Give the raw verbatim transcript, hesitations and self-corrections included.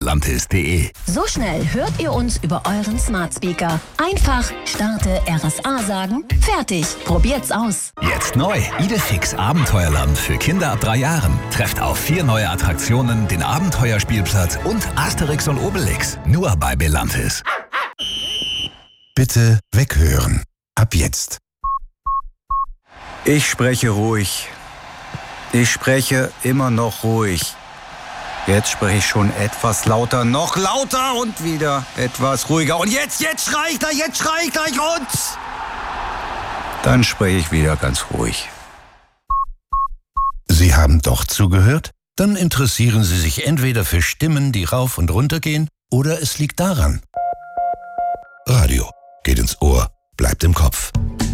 Lattis punkt de. So schnell hört ihr uns über euren Smart Speaker. Einfach starte R S A sagen, fertig. Probiert's aus. Jetzt neu. Idefix Abenteuerland für Kinder ab drei Jahren. Trefft auf vier neue Attraktionen, den Abenteuerspielplatz und Asterix und Obelix. Nur bei Belantis. Bitte weghören. Ab jetzt. Ich spreche ruhig. Ich spreche immer noch ruhig. Jetzt spreche ich schon etwas lauter, noch lauter und wieder etwas ruhiger. Und jetzt, jetzt schrei ich gleich, jetzt schrei ich gleich und... Dann spreche ich wieder ganz ruhig. Sie haben doch zugehört? Dann interessieren Sie sich entweder für Stimmen, die rauf und runter gehen, oder es liegt daran. Radio geht ins Ohr, bleibt im Kopf.